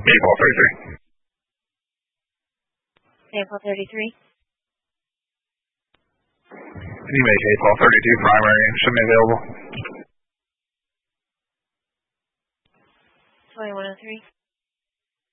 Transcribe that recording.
Sample 33. Can you make 81232 primary? Should be available. 2103.